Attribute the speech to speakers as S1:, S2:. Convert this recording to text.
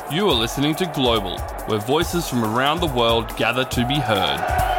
S1: You are listening to Global, where voices from around the world gather to be heard.